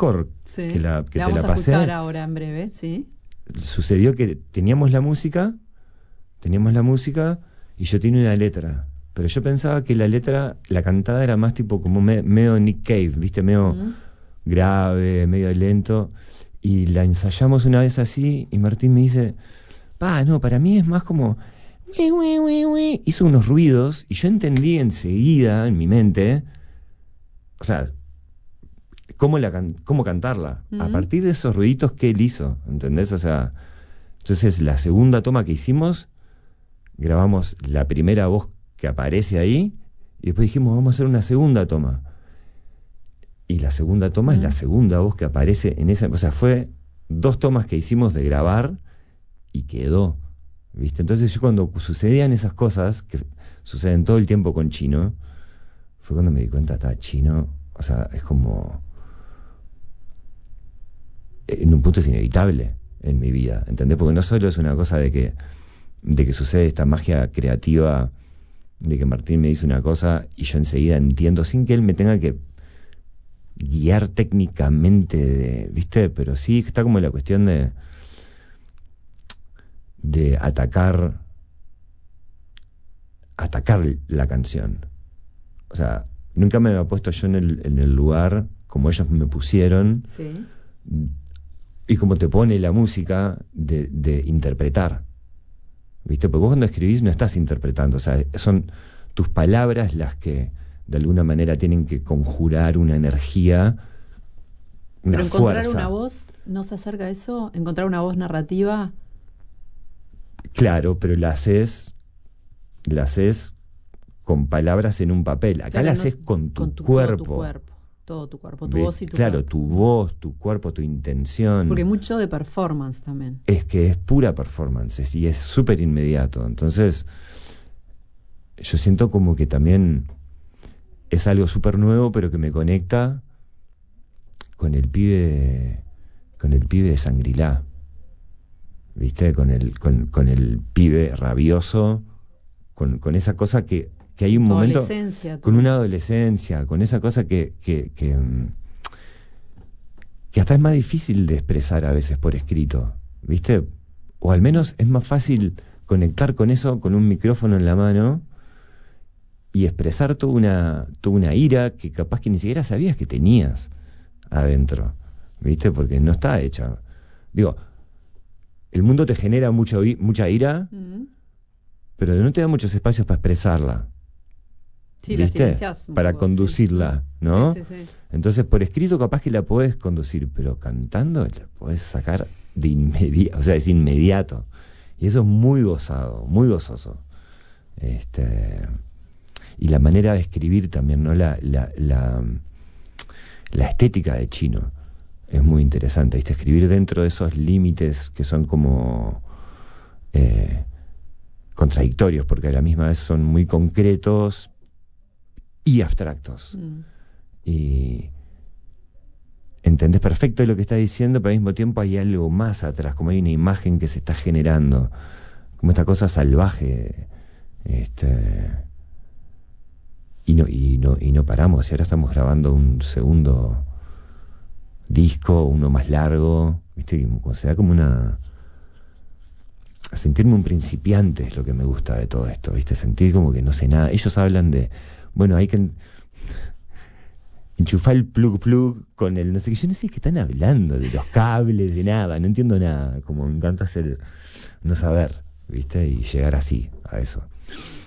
hardcore Sí. que La te vamos la a pasé. escuchar ahora en breve, ¿sí? Sucedió que teníamos la música y yo tenía una letra. Pero yo pensaba que la letra, la cantada era más tipo como medio Nick Cave, ¿viste? Medio grave, medio lento. Y la ensayamos una vez así y Martín me dice, no, para mí es más como... Hizo unos ruidos y yo entendí enseguida en mi mente, o sea, cómo cantarla. A partir de esos ruiditos que él hizo, ¿entendés? O sea, entonces la segunda toma que hicimos, grabamos la primera voz que aparece ahí y después dijimos, vamos a hacer una segunda toma. Y la segunda toma es la segunda voz que aparece en esa... O sea, fue 2 tomas que hicimos de grabar y quedó, ¿viste? Entonces yo cuando sucedían esas cosas, que suceden todo el tiempo con Chino, fue cuando me di cuenta, Chino, o sea, es como... En un punto es inevitable en mi vida, ¿entendés? Porque no solo es una cosa de que sucede esta magia creativa, de que Martín me dice una cosa y yo enseguida entiendo, sin que él me tenga que guiar técnicamente, ¿viste? Pero sí está como la cuestión de atacar la canción. O sea, nunca me había puesto yo en el lugar como ellos me pusieron, Sí. y como te pone la música de interpretar, ¿viste? Porque vos cuando escribís no estás interpretando, o sea, son tus palabras las que de alguna manera tienen que conjurar una energía, una Pero encontrar fuerza. una voz, ¿no se acerca a eso? Encontrar una voz narrativa. Claro, pero la haces con palabras en un papel. Acá Claro, la no- haces con tu todo cuerpo. todo tu cuerpo, tu ¿Ves? voz y tu Claro, cuerpo. tu voz, tu cuerpo, tu intención. Porque mucho de performance también. Es que es pura performance y es súper inmediato. Entonces, yo siento como que también es algo súper nuevo, pero que me conecta con el pibe de Shangri-La. ¿Viste? Con el pibe rabioso, con esa cosa que hay un Tu momento, adolescencia. con una adolescencia, con esa cosa que hasta es más difícil de expresar a veces por escrito, ¿viste? O al menos es más fácil conectar con eso con un micrófono en la mano y expresar toda una ira que capaz que ni siquiera sabías que tenías adentro, ¿viste? Porque no está hecha. Digo, el mundo te genera mucha ira, pero no te da muchos espacios para expresarla. Sí, la ¿viste? silenciás un Para poco, conducirla, sí. ¿no? Sí. Entonces, por escrito capaz que la podés conducir, pero cantando la podés sacar de inmediato, o sea, es inmediato. Y eso es muy gozado, muy gozoso. Y la manera de escribir también, ¿no? La estética de Chino es muy interesante, ¿viste? Escribir dentro de esos límites que son como contradictorios, porque a la misma vez son muy concretos y abstractos. Y entendés perfecto lo que está diciendo, pero al mismo tiempo hay algo más atrás, como hay una imagen que se está generando, como esta cosa salvaje, y no paramos. Y ahora estamos grabando un segundo disco, uno más largo, ¿viste? Como se da como a sentirme un principiante es lo que me gusta de todo esto, ¿viste? Sentir como que no sé nada. Ellos hablan de, bueno, hay que enchufar el plug con el no sé qué. Yo no sé qué están hablando, de los cables, de nada, no entiendo nada. Como me encanta no saber, ¿viste? Y llegar así, a eso.